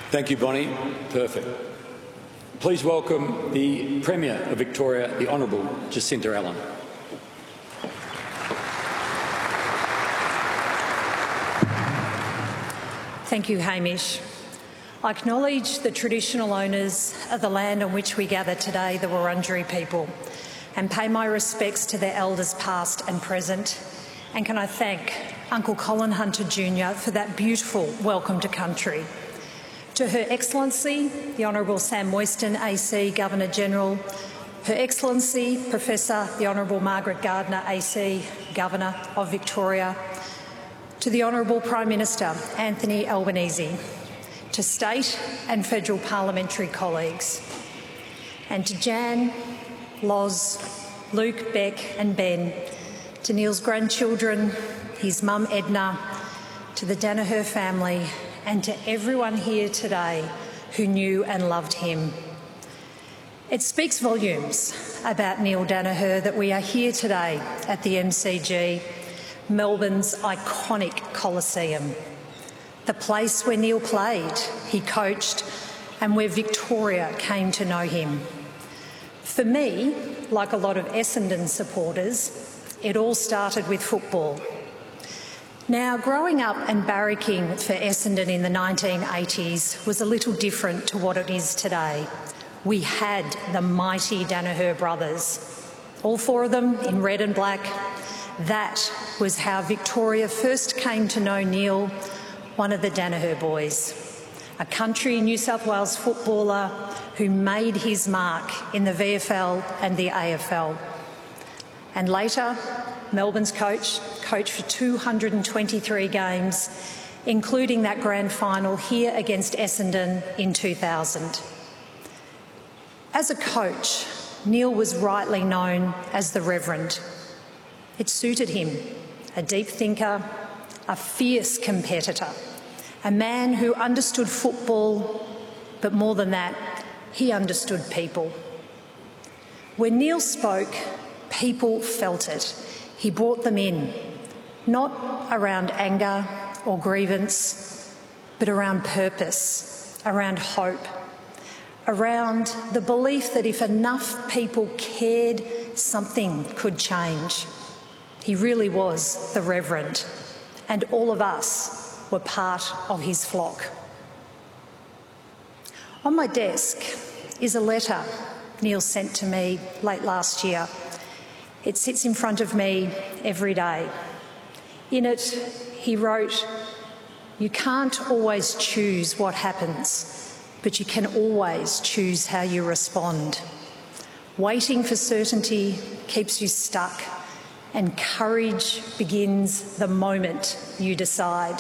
Thank you, Bonnie. Perfect. Please welcome the Premier of Victoria, the Honourable Jacinta Allan. Thank you, Hamish. I acknowledge the traditional owners of the land on which we gather today, the Wurundjeri people, and pay my respects to their elders past and present. And can I thank Uncle Colin Hunter Jr. for that beautiful welcome to country. To Her Excellency, the Honourable Sam Moyston, AC, Governor-General, Her Excellency, Professor the Honourable Margaret Gardner, AC, Governor of Victoria, to the Honourable Prime Minister, Anthony Albanese, to state and federal parliamentary colleagues, and to Jan, Loz, Luke, Beck and Ben, to Neil's grandchildren, his mum Edna, to the Danaher family, and to everyone here today who knew and loved him. It speaks volumes about Neil Danaher that we are here today at the MCG, Melbourne's iconic Coliseum, the place where Neil played, he coached, and where Victoria came to know him. For me, like a lot of Essendon supporters, it all started with football. Now, growing up and barracking for Essendon in the 1980s was a little different to what it is today. We had the mighty Danaher brothers, all four of them in red and black. That was how Victoria first came to know Neil, one of the Danaher boys, a country New South Wales footballer who made his mark in the VFL and the AFL. And later, Melbourne's coached for 223 games, including that grand final here against Essendon in 2000. As a coach, Neil was rightly known as the Reverend. It suited him, a deep thinker, a fierce competitor, a man who understood football, but more than that, he understood people. When Neil spoke, people felt it. He brought them in, not around anger or grievance, but around purpose, around hope, around the belief that if enough people cared, something could change. He really was the Reverend, and all of us were part of his flock. On my desk is a letter Neil sent to me late last year. It sits in front of me every day. In it, he wrote, "You can't always choose what happens, but you can always choose how you respond. Waiting for certainty keeps you stuck, and courage begins the moment you decide."